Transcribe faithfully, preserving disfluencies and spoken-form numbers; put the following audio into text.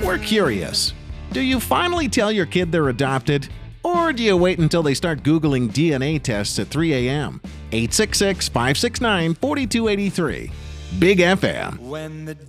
We're curious. Do you finally tell your kid they're adopted? Or do you wait until they start Googling D N A tests at three a m? eight six six, five six nine, four two eight three. Big F M.